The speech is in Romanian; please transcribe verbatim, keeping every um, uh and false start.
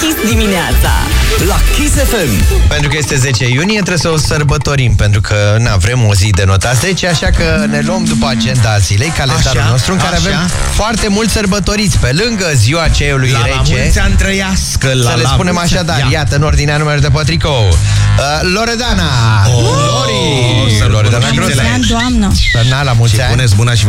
Kiss dimineața. La Kiss F M. Pentru că este zece iunie, trebuie să o sărbătorim, pentru că na, vrem o zi de nota zece, așa că ne luăm după agenda zilei, calendarul așa, nostru, în care așa. avem foarte mulți sărbătoriți. Pe lângă ziua ceaiului la rece, la mulți ani trăiască, la să le la spunem mulți așadar, ani. iată, în ordinea numerului de pe tricou. Uh, Loredana! Oh, Lori! sărbătorițele. Loredana La mulți ani, doamnă. Na, la mulți Și ani. puneți mâna și